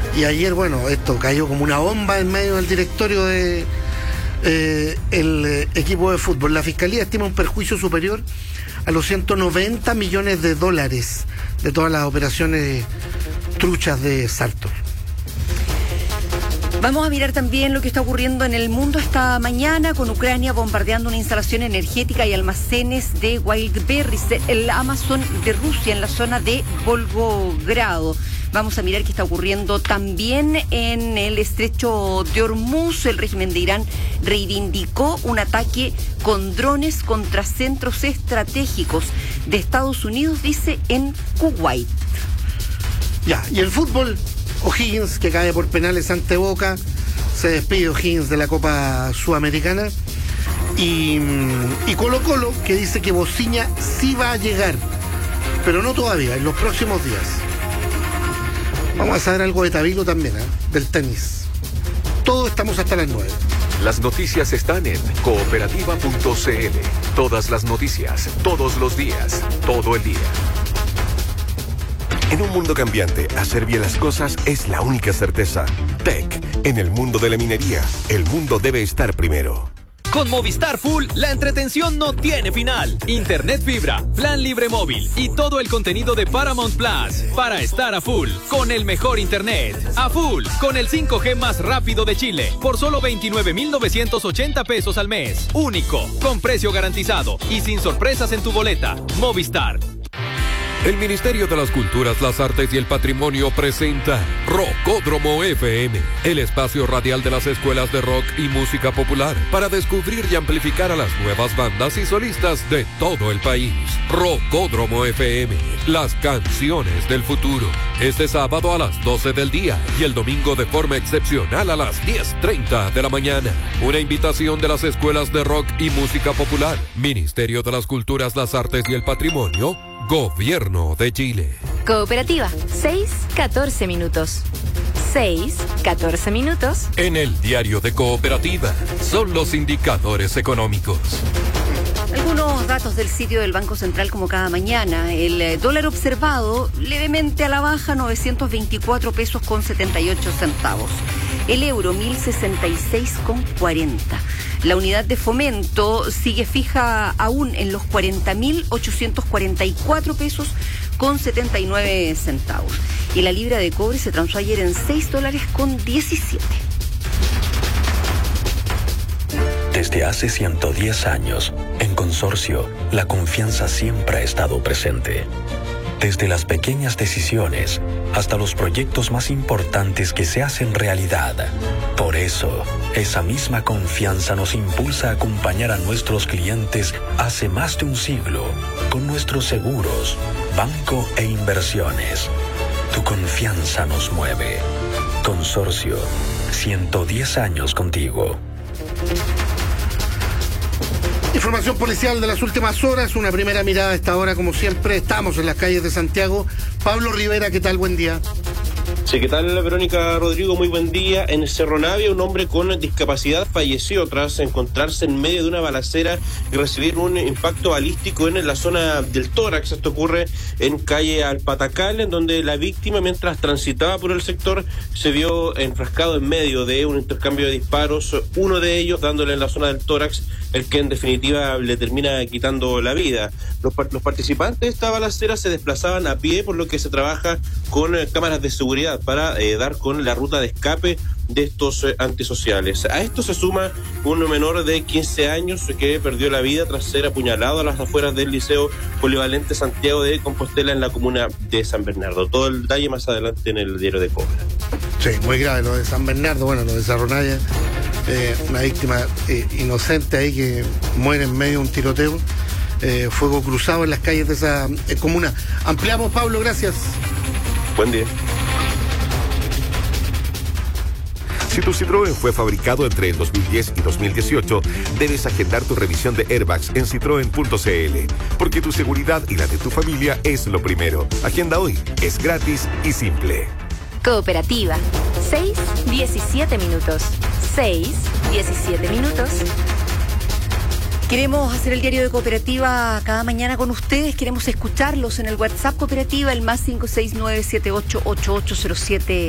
Y ayer, bueno, esto cayó como una bomba en medio del directorio de el equipo de fútbol. La Fiscalía estima un perjuicio superior a los 190 millones de dólares de todas las operaciones truchas de Sartor. Vamos a mirar también lo que está ocurriendo en el mundo esta mañana, con Ucrania bombardeando una instalación energética y almacenes de Wildberries, el Amazon de Rusia, en la zona de Volgogrado. Vamos a mirar qué está ocurriendo también en el estrecho de Hormuz. El régimen de Irán reivindicó un ataque con drones contra centros estratégicos de Estados Unidos, dice, en Kuwait. Ya, y el fútbol, O'Higgins, que cae por penales ante Boca. Se despide O'Higgins de la Copa Sudamericana. Y Colo-Colo, que dice que Bociña sí va a llegar, pero no todavía, en los próximos días. Vamos a saber algo de Tabilo también, del tenis. Todo estamos hasta las 9. Las noticias están en cooperativa.cl. Todas las noticias, todos los días, todo el día. En un mundo cambiante, hacer bien las cosas es la única certeza. Tech, en el mundo de la minería, el mundo debe estar primero. Con Movistar Full, la entretención no tiene final. Internet fibra, plan libre móvil y todo el contenido de Paramount Plus para estar a full con el mejor internet. A full con el 5G más rápido de Chile por solo 29,980 pesos al mes. Único, con precio garantizado y sin sorpresas en tu boleta. Movistar. El Ministerio de las Culturas, las Artes y el Patrimonio presenta Rockódromo FM, el espacio radial de las escuelas de rock y música popular para descubrir y amplificar a las nuevas bandas y solistas de todo el país. Rockódromo FM, las canciones del futuro. Este sábado a las 12 del día y el domingo de forma excepcional a las 10:30 de la mañana. Una invitación de las escuelas de rock y música popular. Ministerio de las Culturas, las Artes y el Patrimonio. Gobierno de Chile. Cooperativa, 6:14 minutos. 6:14 minutos. En el diario de Cooperativa son los indicadores económicos. Algunos datos del sitio del Banco Central como cada mañana. El dólar observado levemente a la baja, 924 pesos con 78 centavos. El euro, 1066,40. La unidad de fomento sigue fija aún en los 40.844 pesos con 79 centavos. Y la libra de cobre se transó ayer en $6.17. Desde hace 110 años, en Consorcio, la confianza siempre ha estado presente. Desde las pequeñas decisiones hasta los proyectos más importantes que se hacen realidad. Por eso, esa misma confianza nos impulsa a acompañar a nuestros clientes hace más de un siglo con nuestros seguros, banco e inversiones. Tu confianza nos mueve. Consorcio, 110 años contigo. Información policial de las últimas horas, una primera mirada a esta hora, como siempre. Estamos en las calles de Santiago. Pablo Rivera, ¿qué tal? Buen día. Sí, ¿qué tal, Verónica, Rodrigo? Muy buen día. En Cerro Navia, un hombre con discapacidad falleció tras encontrarse en medio de una balacera y recibir un impacto balístico en la zona del tórax. Esto ocurre en calle Alpatacal, en donde la víctima, mientras transitaba por el sector, se vio enfrascado en medio de un intercambio de disparos, uno de ellos dándole en la zona del tórax, el que en definitiva le termina quitando la vida. Los participantes de esta balacera se desplazaban a pie, por lo que se trabaja con cámaras de seguridad para dar con la ruta de escape de estos antisociales. A esto se suma un menor de 15 años que perdió la vida tras ser apuñalado a las afueras del Liceo Polivalente Santiago de Compostela, en la comuna de San Bernardo. Todo el detalle más adelante en el diario de Cobra. Sí, muy grave lo de San Bernardo, bueno, lo de Cerro Navia, una víctima inocente ahí que muere en medio de un tiroteo, fuego cruzado en las calles de esa comuna. Ampliamos, Pablo, gracias. Buen día. Si tu Citroën fue fabricado entre el 2010 y 2018, debes agendar tu revisión de airbags en citroen.cl, porque tu seguridad y la de tu familia es lo primero. Agenda hoy, es gratis y simple. Cooperativa, 6:17 minutos. 6:17 minutos. Queremos hacer el diario de Cooperativa cada mañana con ustedes. Queremos escucharlos en el WhatsApp Cooperativa, el +569788807.